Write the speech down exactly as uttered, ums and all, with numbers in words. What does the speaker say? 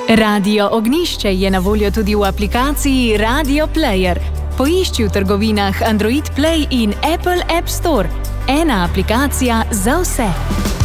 Radio Ognjišče je na voljo tudi v aplikaciji Radio Player. Poišči v trgovinah Android Play in Apple App Store. Ena aplikacija za vse.